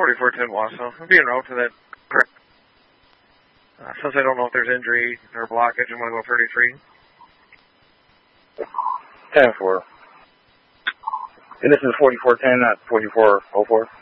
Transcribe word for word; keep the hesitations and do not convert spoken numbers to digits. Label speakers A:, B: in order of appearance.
A: forty-four ten Wausau. I'm being route to that. Uh, since I don't know if there's injury or blockage, I'm going to go thirty-three.
B: ten four. And this is forty-four ten, not forty-four oh four.